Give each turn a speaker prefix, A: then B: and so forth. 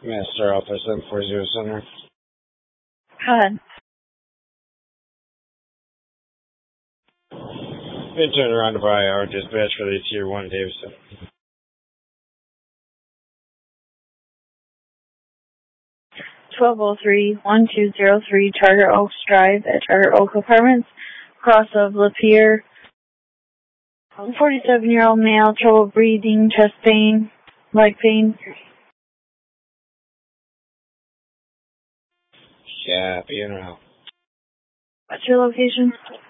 A: Master Alpha 740 Center.
B: Go ahead.
A: Been turned around by our dispatch for the Tier 1 Davidson.
B: (1203-1203) Charter Oaks Drive at Charter Oak Apartments, cross of Lapeer. 47-year-old male, trouble breathing, chest pain, leg pain.
A: Yeah, be in and out.
B: What's your location?